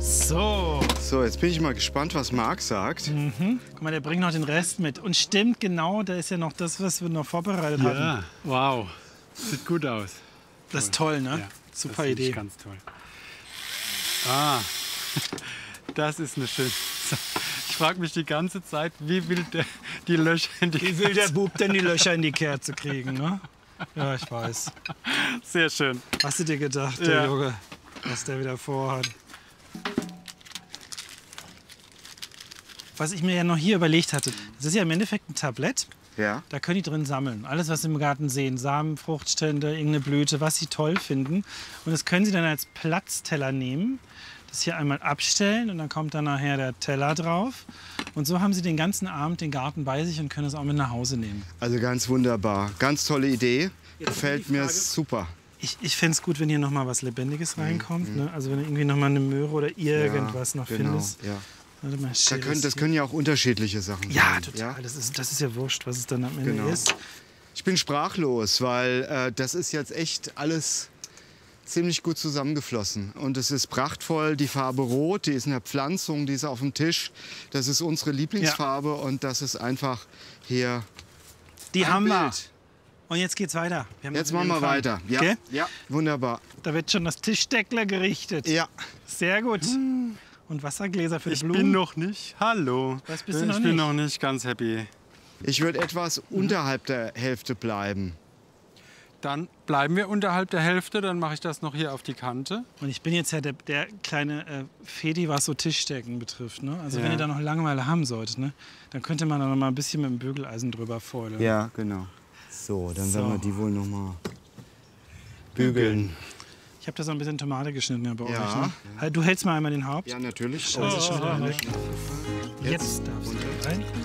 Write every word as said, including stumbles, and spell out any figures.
So. So, jetzt bin ich mal gespannt, was Marc sagt. Mhm. Guck mal, der bringt noch den Rest mit. Und stimmt genau, da ist ja noch das, was wir noch vorbereitet hatten. Ja, wow. Sieht gut aus. Das ist toll, ne? Ja, Super das Idee. Ganz toll. Ah, das ist eine schöne. Ich frage mich die ganze Zeit, wie will der die Löcher in die Wie will der Bub denn die Löcher in die Kerze kriegen, ne? Ja, ich weiß. Sehr schön. Hast du dir gedacht, der Ja. Junge, was der wieder vorhat? Was ich mir ja noch hier überlegt hatte, das ist ja im Endeffekt ein Tablett. Ja. Da können die drin sammeln. Alles, was sie im Garten sehen. Samen, Fruchtstände, irgendeine Blüte, was sie toll finden. Und das können sie dann als Platzteller nehmen. Das hier einmal abstellen und dann kommt dann nachher der Teller drauf. Und so haben sie den ganzen Abend den Garten bei sich und können es auch mit nach Hause nehmen. Also ganz wunderbar. Ganz tolle Idee. Jetzt Gefällt die mir Frage- super. Ich, ich fände es gut, wenn hier noch mal was Lebendiges reinkommt. Ne? Also wenn du irgendwie noch mal eine Möhre oder irgendwas noch genau, findest. Ja. Warte mal, Da steht können, das hier? können ja auch unterschiedliche Sachen Ja, sein. total. Das, ist, das ist ja wurscht, was es dann am Ende Genau. ist. Ich bin sprachlos, weil äh, das ist jetzt echt alles ziemlich gut zusammengeflossen. Und es ist prachtvoll. Die Farbe Rot, die ist in der Pflanzung, die ist auf dem Tisch. Das ist unsere Lieblingsfarbe und das ist einfach hier Die ein haben wir. Bild. Und jetzt geht's weiter. Wir haben Jetzt noch machen wir einen weiter. Ja, Okay? ja, wunderbar. Da wird schon das Tischdeckler gerichtet. Ja. Sehr gut. Und Wassergläser für die Ich Blumen. bin noch nicht. Hallo. Was bist du ich noch bin nicht? noch nicht ganz happy. Ich würde etwas unterhalb der Hälfte bleiben. Dann bleiben wir unterhalb der Hälfte. Dann mache ich das noch hier auf die Kante. Und ich bin jetzt ja der, der kleine äh, Fedi, was so Tischdecken betrifft. Ne? Also Ja. wenn ihr da noch Langeweile haben solltet, ne? Dann könnte man da noch mal ein bisschen mit dem Bügeleisen drüber feuern. Ja, genau. So, dann So. werden wir die wohl noch mal bügeln. Ich habe da so ein bisschen Tomate geschnitten ja, bei Ja. euch. Ne? Halt, du hältst mal einmal den Haupt. Ja, natürlich. Das ist schon wieder Oh, weg. Jetzt darfst du rein.